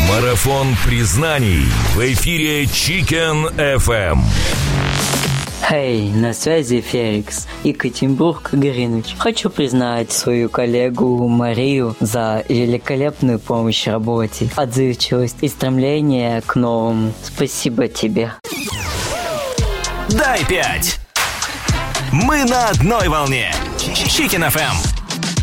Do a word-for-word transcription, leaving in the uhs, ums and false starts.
Марафон признаний в эфире Chicken эф эм. Эй, на связи Феликс, Екатеринбург, Гринвич. Хочу признать свою коллегу Марию за великолепную помощь в работе, отзывчивость и стремление к новому. Спасибо тебе. Дай пять. Мы на одной волне. Chicken эф эм.